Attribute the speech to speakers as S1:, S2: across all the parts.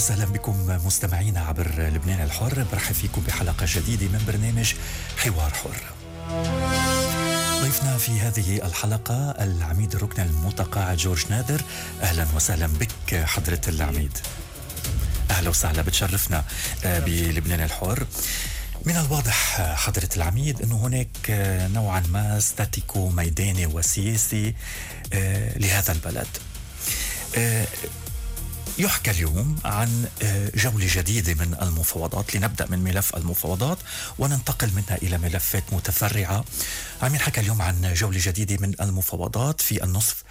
S1: أهلا بكم مستمعينا عبر لبنان الحر. برحب فيكم بحلقة جديدة من برنامج حوار حر. ضيفنا في هذه الحلقة العميد الركن المتقاعد جورج نادر. أهلا وسهلا بك حضرة العميد. أهلا وسهلا، بتشرفنا بلبنان الحر. من الواضح حضرة العميد أنه هناك نوعا ما ستاتيكو ميداني وسياسي لهذا البلد. يحكى اليوم عن جولة جديدة من المفاوضات. لنبدأ من ملف المفاوضات وننتقل منها إلى ملفات متفرعة. عم ينحكى اليوم عن جولة جديدة من المفاوضات في النصف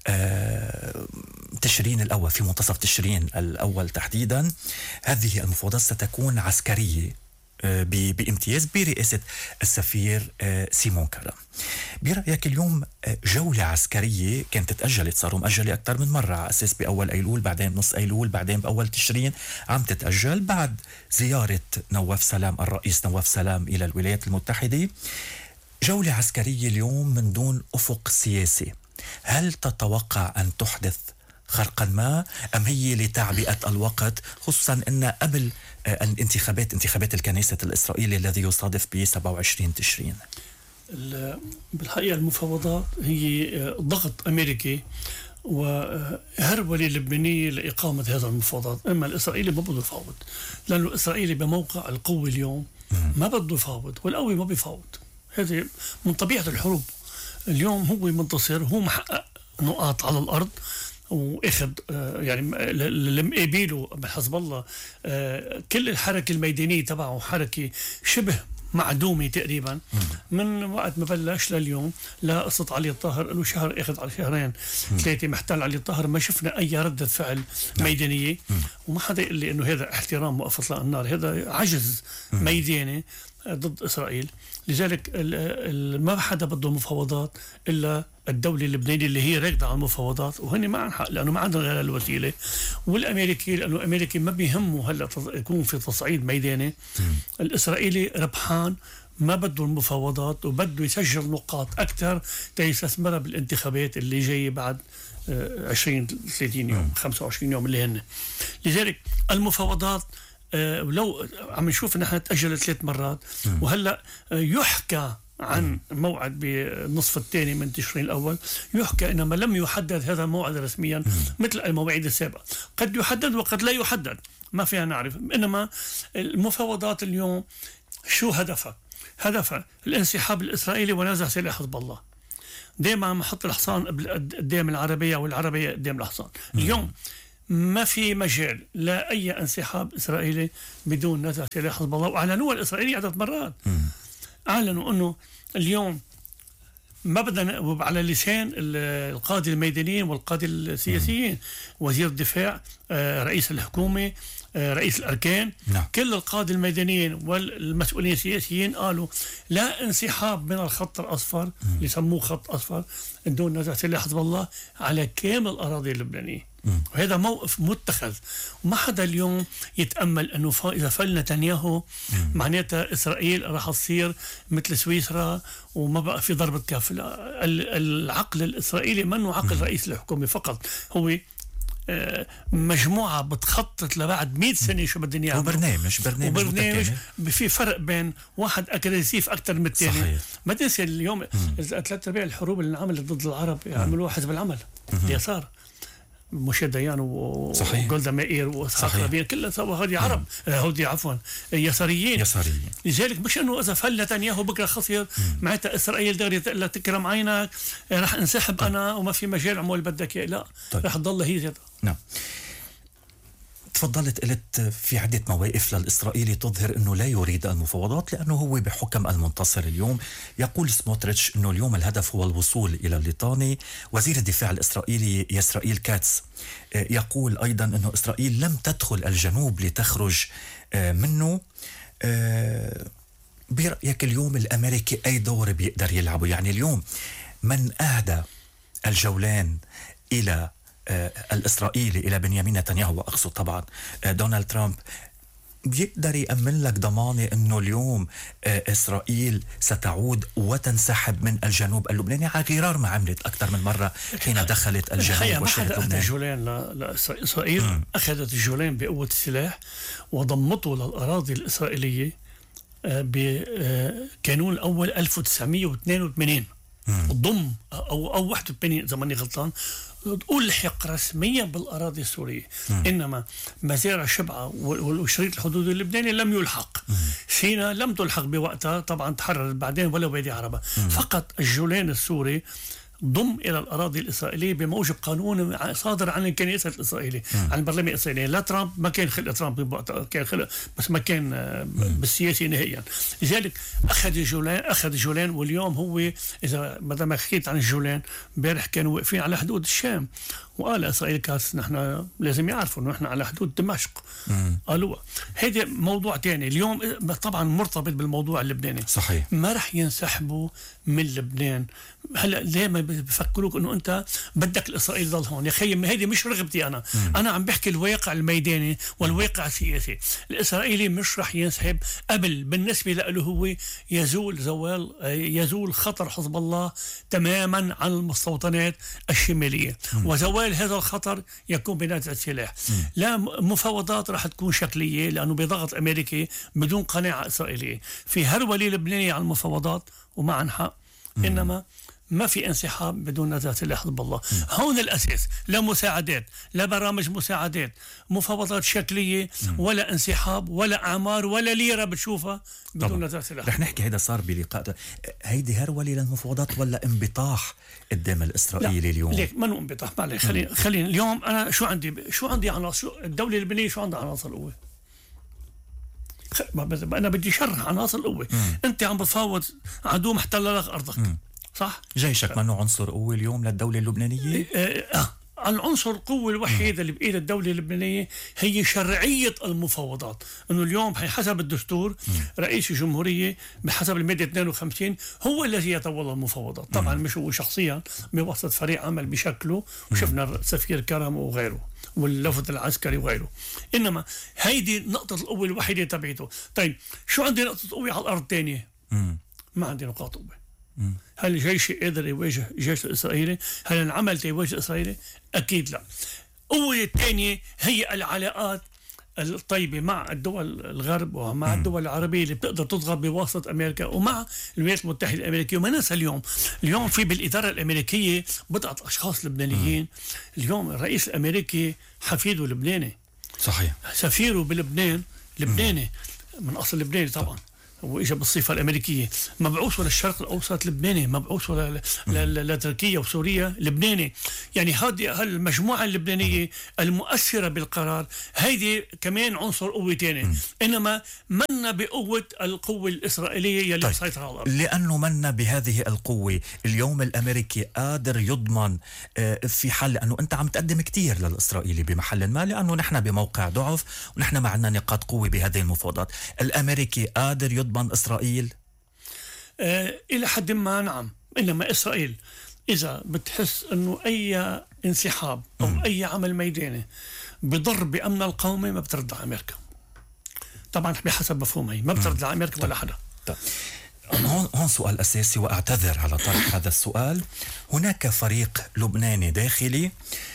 S1: تشرين الأول، في منتصف تشرين الأول تحديدا. هذه المفاوضات ستكون عسكرية بامتياز برئاسة السفير سيمون كرم. برأيك اليوم جولة عسكرية كانت تتأجلت، صاروا مأجلة أكثر من مرة، على أساس بأول أيلول، بعدين بنص أيلول، بعدين بأول تشرين عم تتأجل بعد زيارة الرئيس نواف سلام إلى الولايات المتحدة. جولة عسكرية اليوم من دون أفق سياسي. هل تتوقع أن تحدث خرقا ما أم هي لتعبئة الوقت، خصوصا أن قبل انتخابات الكنيسة الإسرائيلي الذي يصادف ب 27 تشرين؟
S2: بالحقيقة المفاوضات هي ضغط أمريكي وهرولة لبنانية لإقامة هذا المفاوضات. أما الإسرائيلي ما بده يفاوض، لأنه الإسرائيلي بموقع القوة اليوم ما بده يفاوض، والقوي ما بيفاوض. هذه من طبيعة الحروب. اليوم هو منتصر، هو محقق نقاط على الأرض واخذ يعني المقابله بحزب الله كل الحركه الميدانيه تبعه حركه شبه معدومه تقريبا من وقت ما بلش لليوم. لا قصه علي الطاهر له شهر، اخذ على شهرين ثلاثه محتل علي الطاهر، ما شفنا اي رده فعل ميدانيه. وما حدا يقول لي انه هذا احترام وقف اطلاق النار، هذا عجز ميداني ضد إسرائيل. لذلك ما حدا بده مفاوضات إلا الدولة اللبنانية اللي هي راكدة على المفاوضات، وهن ما عن حق لأنه ما عندهم غير الوسيلة. والأمريكي لأنه الأمريكي ما بيهمه هلا يكون في تصعيد ميداني. الإسرائيلي ربحان، ما بده المفاوضات وبده يسجل نقاط أكثر تيستثمرها بالانتخابات اللي جاية بعد 20-30 يوم 25 يوم اللي هن. لذلك المفاوضات ولو عم نشوف نحن تأجلت 3 مرات، وهلأ يحكى عن موعد بالنصف الثاني من تشرين الأول. يحكى إنما لم يحدد هذا الموعد رسميا مثل المواعيد السابقة. قد يحدد وقد لا يحدد، ما فيها نعرف. إنما المفاوضات اليوم شو هدفها؟ هدفها الانسحاب الإسرائيلي ونزع سلاح حزب الله. دائما عم حط الحصان قدام العربية والعربية قدام الحصان. اليوم ما في مجال لا أي انسحاب إسرائيلي بدون نزع سلاح حزب الله. وأعلنوها الإسرائيلي عدة مرات، أعلنوا أنه اليوم ما بدنا على لسان القادة الميدانيين والقادة السياسيين، وزير الدفاع، رئيس الحكومة، رئيس الأركان، كل القادة الميدانيين والمسؤولين السياسيين قالوا لا انسحاب من الخط الأصفر اللي سموه خط أصفر دون نزع سلاح حزب الله على كامل الأراضي اللبنانية. وهذا موقف متخذ، وما حدا اليوم يتأمل أنه إذا فل نتنياهو معناتها إسرائيل راح تصير مثل سويسرا وما بقى في ضربة كف. العقل الإسرائيلي منه عقل رئيس الحكومة فقط، هو مجموعة بتخطط لبعد 100 سنة شو بدهم يعملوا، وبرنامج في فرق بين واحد أجريسيف أكثر من الثاني. ما تنسى اليوم 3/4 الحروب اللي انعملت ضد العرب يعملوها حزب العمل اليسار، مشا ديان وجولدا مائير واسحاق رابين كلها سوا هذه عرب، هودي عفوا يساريين. لذلك مش انه اذا فل نتنياهو بكره خسر معناتها اسرائيل دغري تقول تكرم عينك راح انسحب انا وما في مجال عمول بدك اياه. لا، راح تضل هي.
S1: نعم. تفضلت قلت في عدة مواقف للإسرائيلي تظهر أنه لا يريد المفاوضات لأنه هو بحكم المنتصر اليوم. يقول سموتريتش أنه اليوم الهدف هو الوصول إلى الليطاني. وزير الدفاع الإسرائيلي يسرائيل كاتس يقول أيضا أنه إسرائيل لم تدخل الجنوب لتخرج منه. برأيك اليوم الأمريكي أي دور بيقدر يلعبه؟ يعني اليوم من أهدى الجولان إلى الإسرائيلي إلى بنيامين نتنياهو، وأقصد طبعا دونالد ترامب، بيقدر يأمن لك ضمانة أنه اليوم إسرائيل ستعود وتنسحب من الجنوب اللبناني، على غرار ما عملت أكثر من مرة حين دخلت الجنوب
S2: وشمال لبنان؟ الجولان لإسرائيل أخذت الجولان بقوة السلاح وضمته للأراضي الإسرائيلية بكانون الأول 1982. ضم أو 81 إذا ماني غلطان، ألحق رسميا بالأراضي السورية. إنما مزارع شبعة والشريط الحدودي اللبناني لم يلحق. سيناء لم تلحق بوقتها، طبعا تحررت بعدين ولا وادي عربة. فقط الجولان السوري ضم إلى الأراضي الإسرائيلية بموجب قانون صادر عن الكنيسة الإسرائيلية، عن البرلمان الإسرائيلي. لا ترامب، ما كان خلق ترامب بوقتها، كان خلق بس ما كان بالسياسي نهائيا. لذلك أخذ الجولان. واليوم هو إذا ما حكيت عن الجولان، امبارح كانوا واقفين على حدود الشام، وقال إسرائيل كاس نحن لازم يعرفوا إنه نحن على حدود دمشق. قالوا هذا موضوع تاني اليوم، طبعا مرتبط بالموضوع اللبناني.
S1: صحيح.
S2: ما رح ينسحبوا من لبنان. هلا ليه ما بفكروك انه انت بدك الاسرائيلي يضل هون؟ يا خيي هيدي مش رغبتي انا عم بحكي الواقع الميداني والواقع السياسي. الاسرائيلي مش رح ينسحب قبل بالنسبه له هو يزول خطر حزب الله تماما عن المستوطنات الشماليه، وزوال هذا الخطر يكون بنزع السلاح. لا مفاوضات رح تكون شكليه لانه بضغط امريكي بدون قناعه اسرائيليه. في هرولة لبنانيه على المفاوضات ومعن حق، انما ما في انسحاب بدون نزع سلاح حزب الله. هون الأساس. لا مساعدات، لا برامج مساعدات، مفاوضات شكلية، ولا انسحاب، ولا أعمار، ولا ليرة بتشوفها بدون نزع سلاح.
S1: رح نحكي هيدا صار بلقاء. هيدي هرولة للمفاوضات ولا انبطاح قدام الإسرائيلي اليوم؟
S2: ليك منو انبطاح؟ معلش خلينا اليوم أنا شو عندي عناصر الدولة اللبنانية، شو عندها عناصر قوة؟ أنا بدي شرح عناصر القوة. أنت عم بتفاوض عدو محتل لك أرضك، صح؟
S1: جيشك منه عنصر قوة اليوم للدولة اللبنانية؟
S2: العنصر القوة الوحيد اللي بإيد الدولة اللبنانية هي شرعية المفاوضات. إنه اليوم حسب الدستور رئيس الجمهورية بحسب المادة 52 هو الذي يتولى المفاوضات. طبعا مش هو شخصيا، بواسطة فريق عمل بشكله، وشفنا سفير كرم وغيره واللفظ العسكري وغيره. إنما هيدي نقطة القوة الوحيدة تبعته. طيب شو عندي نقطة قوة على الأرض تانية؟ ما عندي نقاط قوة. هل الجيش قادر يواجه الجيش الإسرائيلي؟ هل انعمل تيواجه الإسرائيلي؟ أكيد لا. القوة الثانية هي العلاقات الطيبة مع الدول الغرب ومع الدول العربية اللي بتقدر تضغط بواسطة أمريكا ومع الولايات المتحدة الأمريكية. وما ننسى اليوم في بالإدارة الأمريكية بضعة أشخاص لبنانيين. اليوم الرئيس الأمريكي حفيده لبناني.
S1: صحيح.
S2: سفيره بلبنان لبناني من أصل لبناني طبعا، وإجا بالصفة الأمريكية. مبعوث للشرق الأوسط لبناني، مبعوث لتركيا وسوريا لبناني. يعني هذه المجموعة اللبنانية المؤثرة بالقرار، هيدي كمان عنصر قوة تاني. إنما منا بقوة القوة الإسرائيلية يلي مسيطرة على الأرض.
S1: لأنه منا بهذه القوة اليوم الأمريكي قادر يضمن في حال، لأنه أنت عم تقدم كتير للإسرائيلي بمحل ما، لأنه نحن بموقع ضعف ونحن ما عندنا نقاط قوة بهذه المفاوضات. الأمريكي قادر يضمن إسرائيل؟
S2: إلى حد ما نعم. إنما إسرائيل إذا بتحس أنه أي انسحاب أو أي عمل ميداني بضر بأمن القومي ما بترد على أمريكا. طبعا بحسب مفهومي ما بترد على أمريكا ولا حدا.
S1: هون سؤال أساسي وأعتذر على طرح هذا السؤال. هناك فريق لبناني داخلي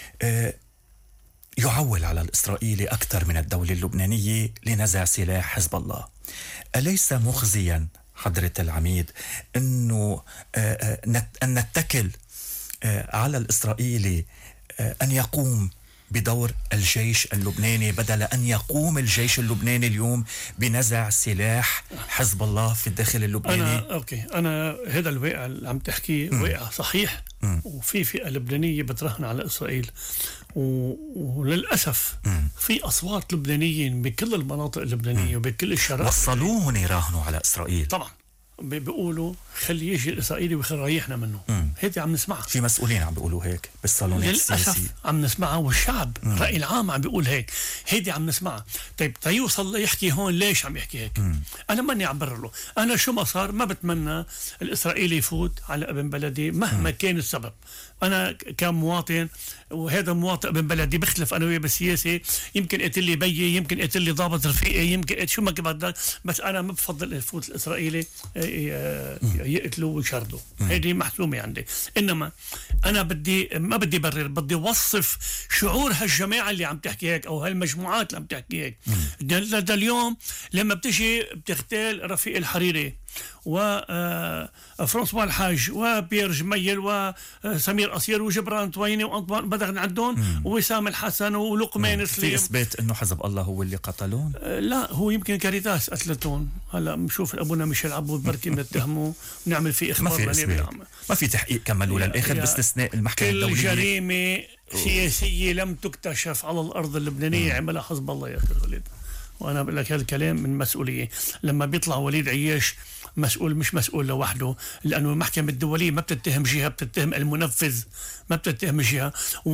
S1: يعول على الإسرائيلي أكثر من الدولة اللبنانية لنزع سلاح حزب الله. أليس مخزيا حضرة العميد أنه أن نتكل على الإسرائيلي أن يقوم بدور الجيش اللبناني بدل أن يقوم الجيش اللبناني اليوم بنزع سلاح حزب الله في الداخل اللبناني؟
S2: أنا هذا الواقع اللي عم تحكيه واقع صحيح. وفي فئة لبنانية بتراهن على إسرائيل، وللأسف في أصوات لبنانيين بكل المناطق اللبنانية وبكل الشرق
S1: وصلوهم يراهنوا على إسرائيل. طبعا
S2: بيقولوا خلي يجي الإسرائيلي ويريحنا منه. هيدي عم نسمعها.
S1: في مسؤولين عم بيقولوا هيك بالصالونات السياسية.
S2: للأسف عم نسمعها، والشعب الرأي العام عم بيقول هيك. هيدي عم نسمعها. طيب تيوصل يحكي هون ليش عم يحكي هيك؟ انا ماني عم برر له، انا شو ما صار ما بتمنى الاسرائيلي يفوت على ابن بلدي مهما كان السبب. انا كمواطن، وهذا مواطن ابن بلدي، بختلف انا وياه بالسياسه، يمكن قتل لي بيي، يمكن قتل لي ضابط رفيقي، يمكن شو ما بدك، بس انا ما بفضل يفوت الاسرائيلي يقتلوا ويشردوا. هذه محسومه عندي. انما انا ما بدي برر، بدي اوصف شعور هالجماعه اللي عم تحكي هيك او هالمجموعات اللي عم تحكي هيك. ده اليوم لما بتجي بتغتال رفيق الحريري وفرانسوا الحاج وبيير جميل وسمير قصير وجبران طويني وانطوان بدر عندهم ووسام الحسن ولقمان سليم،
S1: في اثبات انه حزب الله هو اللي قتلون؟
S2: لا، هو يمكن كاريتاس قتلتهم. هلا بنشوف ابونا ميشيل عبود بركي بنتهمه ونعمل فيه اخبار.
S1: ما في تحقيق كملوا للاخر باستثناء المحكمه الدوليه.
S2: كل جريمه سياسيه لم تكتشف على الارض اللبنانيه عملها حزب الله يا اخي الوليد. وانا بقول لك هذا الكلام من مسؤوليه. لما بيطلع وليد عياش مسؤول، مش مسؤول لوحده، لانه المحكمه الدوليه ما بتتهم جهه، بتتهم المنفذ، ما بتتهم جهه.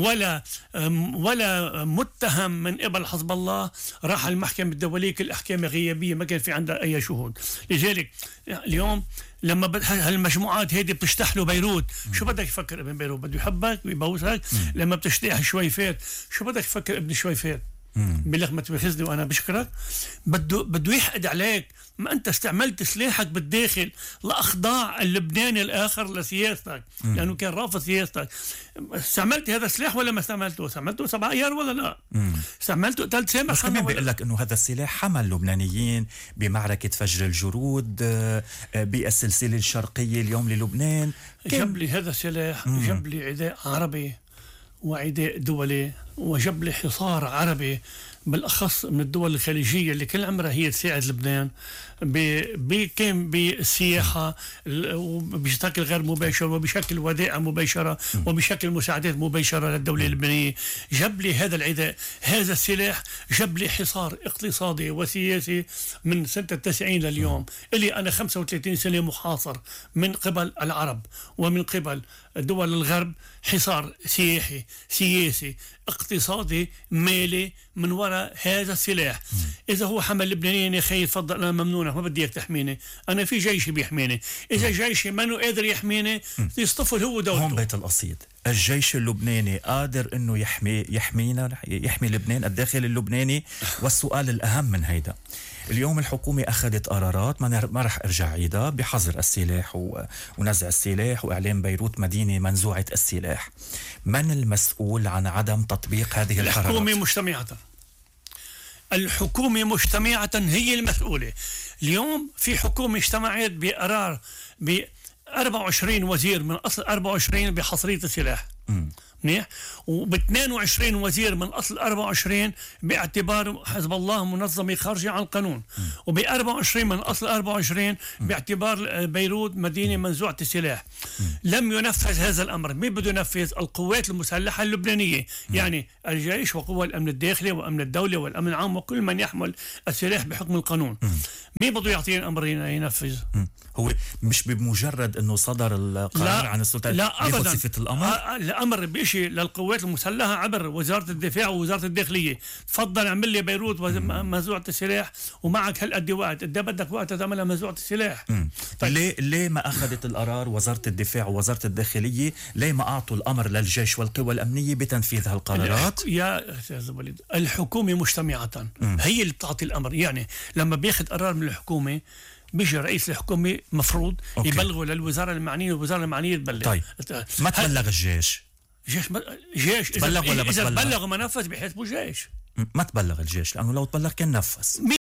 S2: ولا متهم من قبل حزب الله راح المحكمه الدوليه، كل احكام غيابيه ما كان في عندها اي شهود. لذلك اليوم لما هالمجموعات هيدي بتشتحلوا بيروت، شو بدك يفكر ابن بيروت؟ بده يحبك ويبوسك؟ لما بتشتاح شويفات، شو بدك يفكر ابن شويفات؟ بلغ ما تبخزني وانا بشكرك. بده يحقد عليك. ما انت استعملت سلاحك بالداخل لاخضاع اللبناني الاخر لسياستك، لانه كان رافض سياستك. استعملت هذا السلاح ولا ما استعملته؟ استعملته 7 ايار ولا لا؟ استعملته قتلت سامح.
S1: بس كمان بيقول لك انه هذا السلاح حمل لبنانيين بمعركه فجر الجرود، بالسلسله الشرقيه اليوم للبنان.
S2: جاب لي هذا السلاح، جاب لي عداء عربي وعداء دولي، وجاب لي حصار عربي بالأخص من الدول الخليجية اللي كل عمرها هي تساعد لبنان كان بالسياحة وبشكل غير مباشر وبشكل ودائع مباشرة وبشكل مساعدات مباشرة للدولة اللبنانية. جاب لي هذا العداء، هذا السلاح جاب لي حصار اقتصادي وسياسي من سنة 90 لليوم. اللي أنا 35 سنة محاصر من قبل العرب ومن قبل دول الغرب، حصار سياحي سياسي اقتصادي مالي من وراء هذا السلاح. إذا هو حمل لبنانيين يا خي تفضل، أنا ممنونة، ما بدي إياك تحميني، أنا في جيشي بيحميني. إذا جيشي ما إنه قادر يحميني يصطفل هو دولته.
S1: هون بيت القصيد، الجيش اللبناني قادر إنه يحمينا، يحمي لبنان، الداخل اللبناني. والسؤال الأهم من هيدا، اليوم الحكومة أخذت قرارات ما رح أرجع عيدها بحظر السلاح ونزع السلاح وإعلان بيروت مدينة منزوعة السلاح. من المسؤول عن عدم تطبيق هذه القرارات؟
S2: الحكومة مجتمعة هي المسؤولة. اليوم في حكومة اجتمعت بقرار ب 24 وزير من أصل 24 بحصرية السلاح، منيح، وب 22 وزير من أصل 24 باعتبار حزب الله منظمة خارجة عن القانون، وب 24 من أصل 24 باعتبار بيروت مدينة منزوعة السلاح. لم ينفذ هذا الأمر. مين بده ينفذ؟ القوات المسلحة اللبنانية، يعني الجيش وقوى الأمن الداخلي وأمن الدولة والأمن العام وكل من يحمل السلاح بحكم القانون. مين بده يعطيه الأمر ينفذ؟
S1: هو مش بمجرد انه صدر القرار عن السلطه،
S2: لا ابدا،
S1: صفه الامر.
S2: الامر بيجي للقوات المسلحه عبر وزاره الدفاع ووزاره الداخليه. تفضل اعمل لي بيروت منزوعه السلاح ومعك هالقد وقت، قد بدك وقت تعملها منزوعه السلاح.
S1: طيب ليه ما اخذت القرار وزاره الدفاع ووزاره الداخليه؟ ليه ما اعطوا الامر للجيش والقوى الامنيه بتنفيذ هالقرارات؟
S2: يا استاذ وليد، الحكومه مجتمعه هي اللي بتعطي الامر. يعني لما بياخذ قرار من الحكومه بيجي رئيس الحكومة مفروض يبلغوا للوزارة المعنية والوزارة المعنية تبلغ.
S1: طيب ما تبلغ الجيش؟
S2: جيش
S1: تبلغ ولا
S2: إذا بلغ وما نفذ بحسبه جيش.
S1: ما تبلغ الجيش، لأنه لو تبلغ كان نفذ.